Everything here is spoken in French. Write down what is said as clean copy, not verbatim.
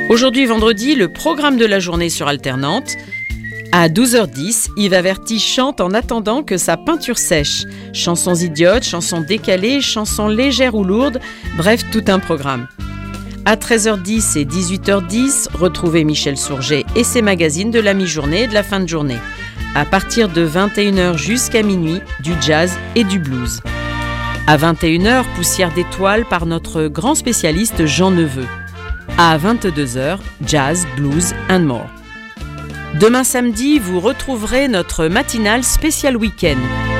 Aujourd'hui, vendredi, le programme de la journée sur Alternante. À 12h10, Yves Averty chante en attendant que sa peinture sèche. Chansons idiotes, chansons décalées, chansons légères ou lourdes, bref, tout un programme. À 13h10 et 18h10, retrouvez Michel Sourget et ses magazines de la mi-journée et de la fin de journée. À partir de 21h jusqu'à minuit, du jazz et du blues. À 21h, Poussière d'étoiles par notre grand spécialiste Jean Neveu. À 22h, jazz, blues and more. Demain samedi, vous retrouverez notre matinale spécial week-end.